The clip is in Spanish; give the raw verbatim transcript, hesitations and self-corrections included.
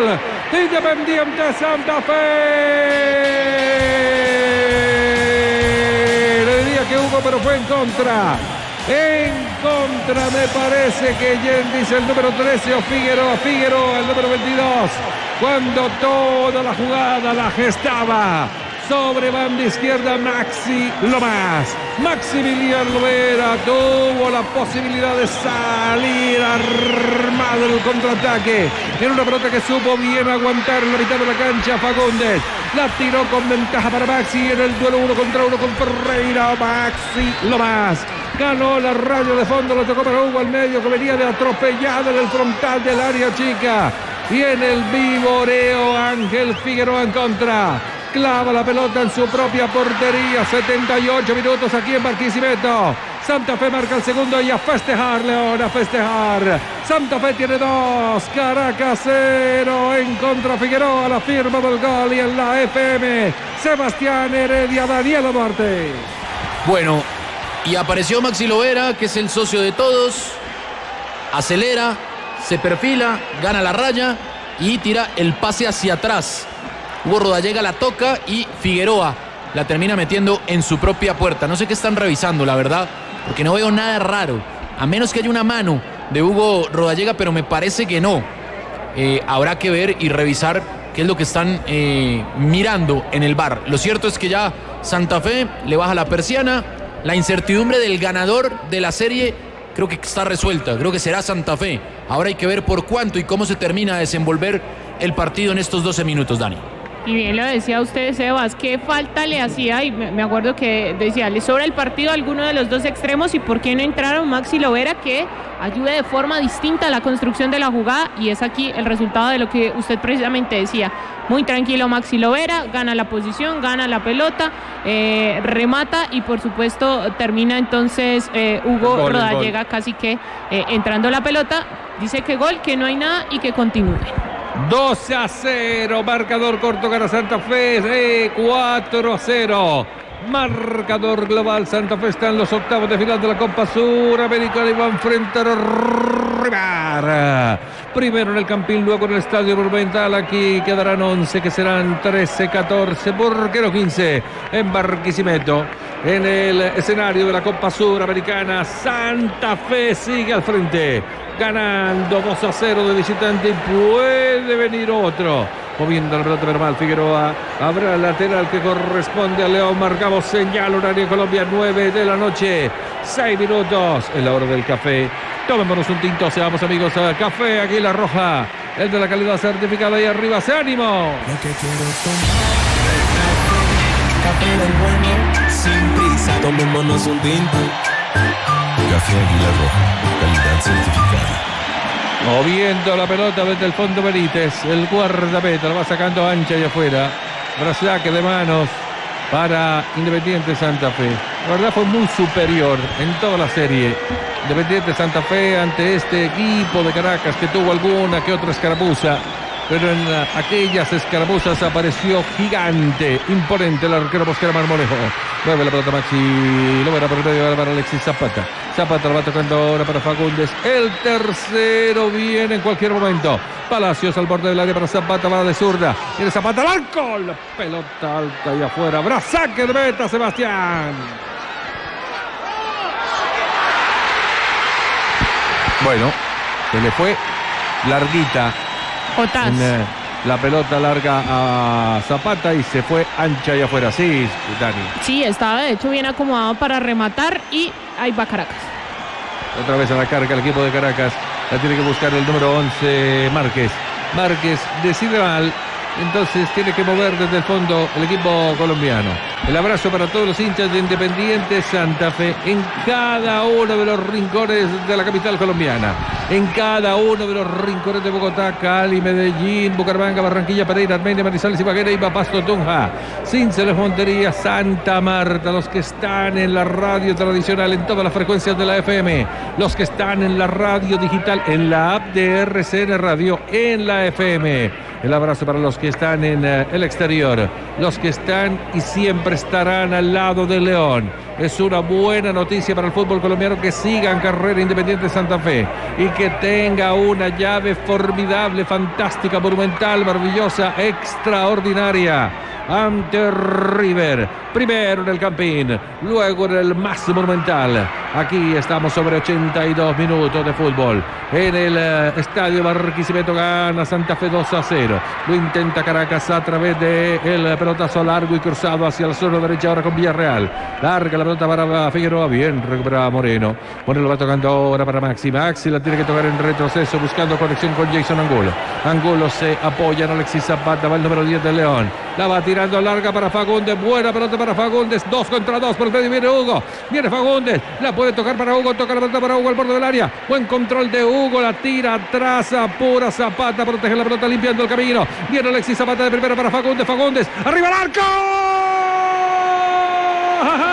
gol. Independiente Santa Fe. Le diría que Hugo, pero fue en contra. En contra me parece que Yendis, el número trece, o Figueroa, Figueroa, el número veintidós. Cuando toda la jugada la gestaba sobre banda izquierda Maxi Lomas. Maximiliano Lovera tuvo la posibilidad de salir armado en el contraataque. En una pelota que supo bien aguantar en la mitad de la cancha Fagundes. La tiró con ventaja para Maxi en el duelo uno contra uno con Ferreira. Maxi Lomas ganó la raya de fondo, lo tocó para Hugo al medio, que venía de atropellado en el frontal del área chica. Y en el vivoreo Ángel Figueroa en contra. Clava la pelota en su propia portería. setenta y ocho minutos aquí en Barquisimeto. Santa Fe marca el segundo y a festejar, León, a festejar. Santa Fe tiene dos, Caracas cero. En contra Figueroa, la firma del gol. Y en la F M, Sebastián Heredia, Daniel Duarte. Bueno, y apareció Maxi Lovera, que es el socio de todos. Acelera, se perfila, gana la raya y tira el pase hacia atrás. Hugo Rodallega la toca y Figueroa la termina metiendo en su propia puerta. No sé qué están revisando, la verdad, porque no veo nada raro, a menos que haya una mano de Hugo Rodallega, pero me parece que no. Eh, habrá que ver y revisar qué es lo que están eh, mirando en el V A R. Lo cierto es que ya Santa Fe le baja la persiana. La incertidumbre del ganador de la serie creo que está resuelta, creo que será Santa Fe. Ahora hay que ver por cuánto y cómo se termina de desenvolver el partido en estos doce minutos, Dani. Y bien lo decía usted, Sebas, qué falta le hacía, y me acuerdo que decía, le sobra el partido a alguno de los dos extremos, y por qué no entraron Maxi Lovera, que ayude de forma distinta a la construcción de la jugada, y es aquí el resultado de lo que usted precisamente decía. Muy tranquilo Maxi Lovera, gana la posición, gana la pelota, eh, remata, y por supuesto termina entonces eh, Hugo gol, Rodallega casi que eh, entrando la pelota, dice que gol, que no hay nada y que continúe. doce a cero, marcador corto, gana Santa Fe, eh, cuatro a cero. Marcador global, Santa Fe está en los octavos de final de la Copa Suramericana y va a enfrentar a River. Primero en el Campín, luego en el Estadio Monumental. Aquí quedarán once, que serán trece, catorce, ¿por qué no quince? En Barquisimeto, en el escenario de la Copa Suramericana. Santa Fe sigue al frente, ganando dos a cero de visitante, y puede venir otro. Moviendo la pelota normal, Figueroa habrá el lateral que corresponde a León. Marcamos señal, horario en Colombia, nueve de la noche, seis minutos, en la hora del café. Tomémonos un tinto, seamos amigos. A Café Águila Roja, el de la calidad certificada. Ahí arriba, ¡se ánimo! Lo que quiero tomar, café del bueno, sin prisa, tomémonos un tinto. Café Águila Roja, calidad certificada. Moviendo la pelota desde el fondo Benítez, el guardameta la va sacando ancha y afuera. Saque de manos para Independiente Santa Fe. La verdad fue muy superior en toda la serie Independiente Santa Fe ante este equipo de Caracas, que tuvo alguna que otra escaramuza, pero en aquellas escaramuzas apareció gigante, imponente el arquero Bosquera Marmolejo. Mueve la pelota Maxi Lovera por el medio para Alexis Zapata. Zapata la va tocando ahora para Fagundes. El tercero viene en cualquier momento. Palacios al borde del área para Zapata, va de zurda. Tiene Zapata al arco. La pelota alta y afuera. Habrá saque de meta, Sebastián. Bueno, se le fue larguita. Otaz. En, eh, la pelota larga a Zapata y se fue ancha y afuera. Sí, Dani. Sí, estaba de hecho bien acomodado para rematar, y ahí va Caracas. Otra vez a la carga el equipo de Caracas. La tiene que buscar el número once, Márquez. Márquez decide mal, entonces tiene que mover desde el fondo el equipo colombiano. El abrazo para todos los hinchas de Independiente Santa Fe en cada uno de los rincones de la capital colombiana, en cada uno de los rincones de Bogotá, Cali, Medellín, Bucaramanga, Barranquilla, Pereira, Armenia, Manizales, Ibagué, Iba, Pasto, Tunja, Cincelejo, Montería, Santa Marta, los que están en la radio tradicional en todas las frecuencias de la F M, los que están en la radio digital, en la app de R C N Radio, en la F M, El abrazo para los que están en uh, el exterior, los que están y siempre estarán al lado de León. Es una buena noticia para el fútbol colombiano que siga en carrera Independiente Santa Fe y que tenga una llave formidable, fantástica, monumental, maravillosa, extraordinaria ante River. Primero en el Campín, luego en el más monumental. Aquí estamos sobre ochenta y dos minutos de fútbol. En el uh, estadio Barquisimeto gana Santa Fe dos a cero. Lo intenta Caracas a través del pelotazo largo y cruzado hacia la zona derecha ahora con Villarreal. Larga la pelota para Figueroa, bien recuperada Moreno. Moreno lo va tocando ahora para Maxi. Maxi la tiene que tocar en retroceso buscando conexión con Jason Angulo. Angulo se apoya en Alexis Zapata, va el número diez de León. La va tirando larga para Fagundes, buena pelota para Fagundes, dos contra dos, por el medio viene Hugo, viene Fagundes, la puede tocar para Hugo, toca la pelota para Hugo al borde del área, buen control de Hugo, la tira atrás, apura Zapata, protege la pelota limpiando el camino, viene Alexis Zapata de primera para Fagundes, Fagundes, arriba al arco.